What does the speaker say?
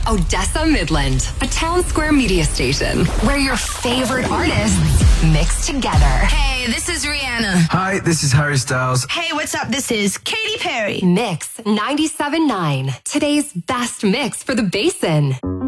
Odessa Midland, a town square media station where your favorite artists mix together. Hey, this is Rihanna. Hi, this is Harry Styles. Hey, what's up? This is Katy Perry. Mix 97.9, today's best mix for the Basin.